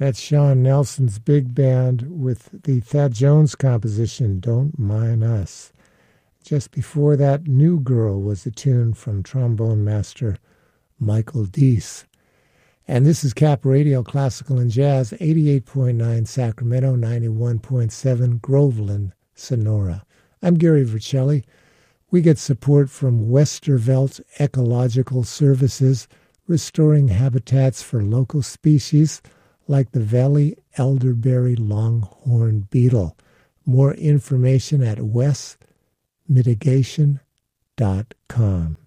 That's Sean Nelson's big band with the Thad Jones composition, Don't Mind Us. Just before that, New Girl was a tune from trombone master Michael Deese. And this is Cap Radio, Classical and Jazz, 88.9 Sacramento, 91.7 Groveland, Sonora. I'm Gary Vercelli. We get support from Westervelt Ecological Services, restoring habitats for local species like the Valley elderberry longhorn beetle. More information at westmitigation.com.